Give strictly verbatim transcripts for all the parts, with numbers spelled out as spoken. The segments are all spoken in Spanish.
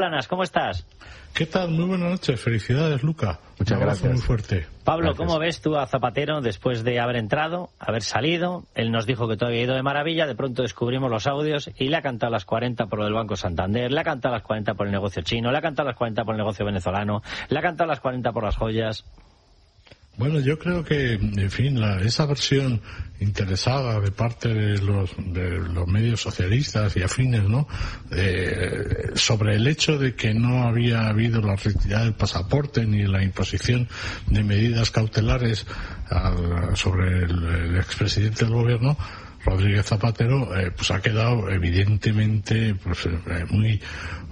Planas, ¿cómo estás? ¿Qué tal? Muy buenas noches. Felicidades, Luca. Muchas gracias. Muy fuerte. Pablo, Gracias. ¿cómo ves tú a Zapatero después de haber entrado, haber salido? Él nos dijo que todo había ido de maravilla, de pronto descubrimos los audios y le ha cantado las cuarenta por lo del Banco Santander, le ha cantado las cuarenta por el negocio chino, le ha cantado las cuarenta por el negocio venezolano, le ha cantado las cuarenta por las joyas. Bueno, yo creo que, en fin, la, esa versión interesada de parte de los, de los medios socialistas y afines, ¿no?, eh, sobre el hecho de que no había habido la retirada del pasaporte ni la imposición de medidas cautelares al, sobre el, el expresidente del gobierno, Rodríguez Zapatero, eh, pues ha quedado evidentemente pues eh, muy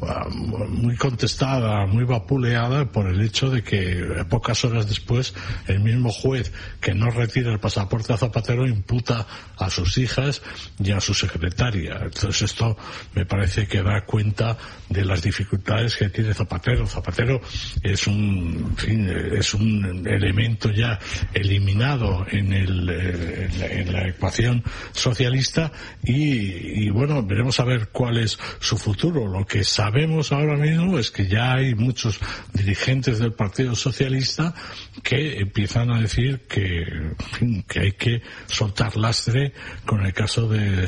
muy contestada, muy vapuleada por el hecho de que eh, pocas horas después el mismo juez que no retira el pasaporte a Zapatero imputa a sus hijas y a su secretaria. Entonces esto me parece que da cuenta de las dificultades que tiene Zapatero. Zapatero es un, en fin, es un elemento ya eliminado en el en la, en la ecuación socialista y, y bueno, veremos a ver cuál es su futuro. Lo que sabemos ahora mismo es que ya hay muchos dirigentes del Partido Socialista que empiezan a decir que, en fin, que hay que soltar lastre con el caso de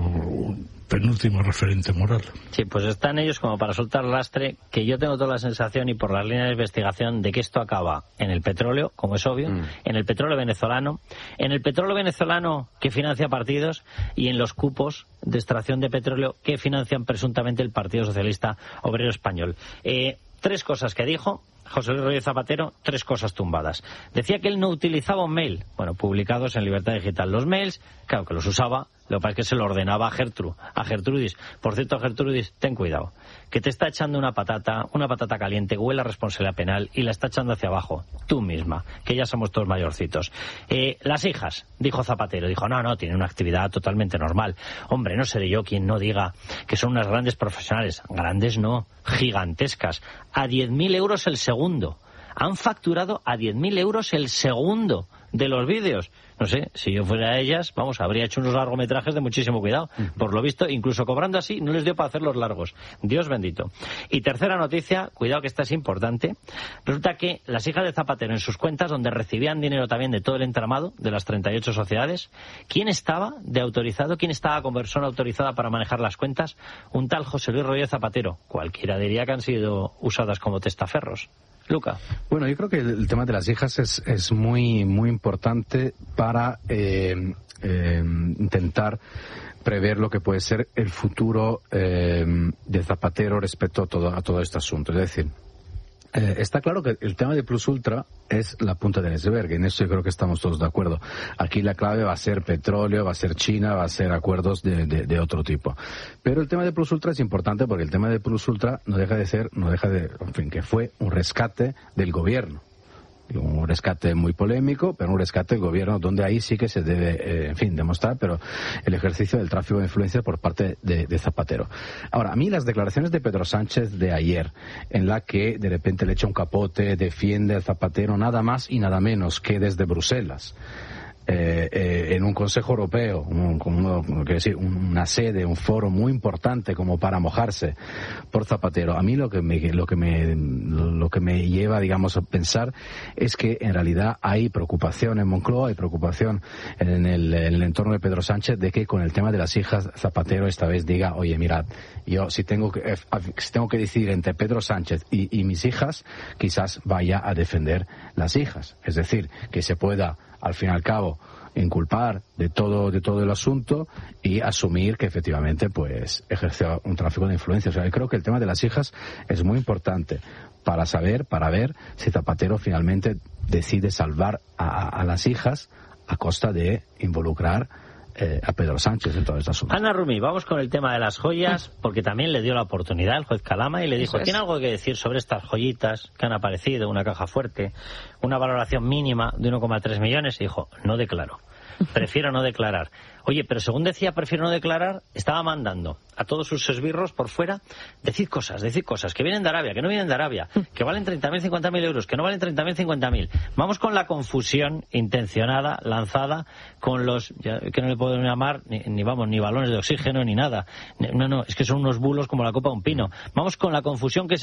su penúltimo referente moral. Sí, pues están ellos como para soltar lastre, que yo tengo toda la sensación y por las líneas de investigación de que esto acaba en el petróleo, como es obvio, mm. en el petróleo venezolano, en el petróleo venezolano que financia partidos y en los cupos de extracción de petróleo que financian presuntamente el Partido Socialista Obrero Español. Eh, tres cosas que dijo José Luis Rodríguez Zapatero, tres cosas tumbadas. Decía que él no utilizaba un mail, bueno, publicados en Libertad Digital. Los mails, claro que los usaba, lo que pasa es que se lo ordenaba a Gertrude, a Gertrudis. Por cierto, Gertrudis, ten cuidado, que te está echando una patata, una patata caliente, huele a responsabilidad penal y la está echando hacia abajo, tú misma, que ya somos todos mayorcitos. Eh, las hijas, dijo Zapatero, dijo, no, no, tienen una actividad totalmente normal. Hombre, no seré yo quien no diga que son unas grandes profesionales. Grandes no, gigantescas. A diez mil euros el segundo. Han facturado a diez mil euros el segundo de los vídeos. No sé, si yo fuera a ellas, vamos, habría hecho unos largometrajes de muchísimo cuidado. Por lo visto, incluso cobrando así, no les dio para hacerlos largos. Dios bendito. Y tercera noticia, cuidado que esta es importante. Resulta que las hijas de Zapatero en sus cuentas, donde recibían dinero también de todo el entramado, de las treinta y ocho sociedades, ¿quién estaba de autorizado? ¿Quién estaba con persona autorizada para manejar las cuentas? Un tal José Luis Rodríguez Zapatero. Cualquiera diría que han sido usadas como testaferros. Luca. Bueno, yo creo que el tema de las hijas es, es muy, muy importante para eh, eh, intentar prever lo que puede ser el futuro eh, de Zapatero respecto a todo, a todo este asunto. Es decir, Eh, está claro que el tema de Plus Ultra es la punta del iceberg, en eso yo creo que estamos todos de acuerdo. Aquí la clave va a ser petróleo, va a ser China, va a ser acuerdos de, de, de otro tipo. Pero el tema de Plus Ultra es importante porque el tema de Plus Ultra no deja de ser, no deja de, en fin, que fue un rescate del gobierno. Un rescate muy polémico, pero un rescate del gobierno donde ahí sí que se debe, eh, en fin, demostrar, pero el ejercicio del tráfico de influencia por parte de, de Zapatero. Ahora, a mí las declaraciones de Pedro Sánchez de ayer, en la que de repente le echa un capote, defiende al Zapatero nada más y nada menos que desde Bruselas, Eh, eh, en un Consejo Europeo, un, como, quiero decir, una sede, un foro muy importante como para mojarse por Zapatero. A mí lo que me, lo que me, lo que me lleva, digamos, a pensar es que en realidad hay preocupación en Moncloa, hay preocupación en el, en el entorno de Pedro Sánchez de que con el tema de las hijas Zapatero esta vez diga, oye, mirad, yo si tengo que, si tengo que decidir entre Pedro Sánchez y, y mis hijas, quizás vaya a defender las hijas. Es decir, que se pueda al fin y al cabo inculpar de todo de todo el asunto y asumir que efectivamente pues ejerció un tráfico de influencia. O sea, yo creo que el tema de las hijas es muy importante para saber, para ver si Zapatero finalmente decide salvar a, a las hijas a costa de involucrar Eh, a Pedro Sánchez en todo este asunto. Ana Rumi, vamos con el tema de las joyas, porque también le dio la oportunidad el juez Calama y le dijo, ¿tiene algo que decir sobre estas joyitas que han aparecido, una caja fuerte, una valoración mínima de uno coma tres millones? Y dijo, no declaro. prefiero no declarar. Oye, pero según decía prefiero no declarar, estaba mandando a todos sus esbirros por fuera decir cosas, decir cosas, que vienen de Arabia, que no vienen de Arabia, que valen treinta mil, cincuenta mil euros, que no valen treinta mil, cincuenta mil. Vamos con la confusión intencionada, lanzada, con los, ya, que no le puedo llamar, ni, ni vamos, ni balones de oxígeno, ni nada. No, no, es que son unos bulos como la copa de un pino. Vamos con la confusión que